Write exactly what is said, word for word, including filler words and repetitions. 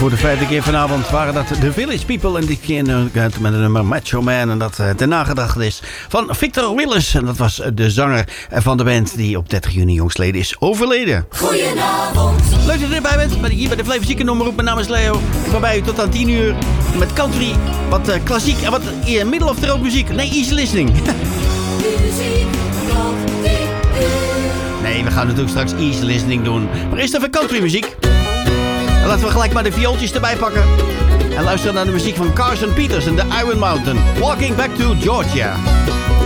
voor de vijfde keer vanavond waren dat de Village People. En die keer met de nummer Macho Man. En dat de nagedachtenis van Victor Willis. En dat was de zanger van de band die op dertig juni jongstleden is overleden. Goedenavond. Leuk dat je erbij bent. Hier bij de Flavor Zieken Omroep. Mijn naam is Leo. Ik ben bij u tot aan tien uur. Met country, wat uh, klassiek en wat uh, middle of the road muziek. Nee, easy listening. Muziek tot tien uur. Nee, we gaan natuurlijk straks easy listening doen. Maar eerst even country muziek. En laten we gelijk maar de viooltjes erbij pakken. En luisteren naar de muziek van Carson Peters en The Iron Mountain. Walking Back to Georgia.